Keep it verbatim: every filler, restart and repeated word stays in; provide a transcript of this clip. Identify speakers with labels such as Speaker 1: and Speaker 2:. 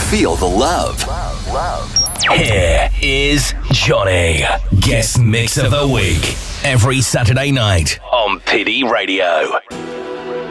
Speaker 1: feel the love.
Speaker 2: Here is Johnny, guest mix of the week, every Saturday night on P D Radio.